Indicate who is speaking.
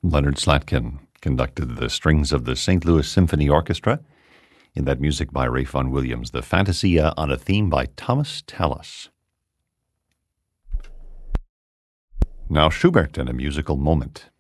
Speaker 1: Leonard Slatkin conducted the strings of the St. Louis Symphony Orchestra in that music by Ralph Vaughan Williams, the Fantasia on a theme by Thomas Tallis. Now Schubert and a musical moment.